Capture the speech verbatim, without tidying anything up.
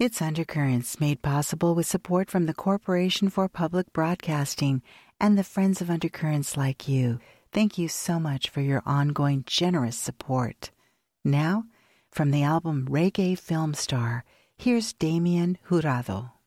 It's Undercurrents, made possible with support from the Corporation for Public Broadcasting and the friends of Undercurrents like you. Thank you so much for your ongoing generous support. Now, from the album Reggae Film Star, here's Damien Jurado.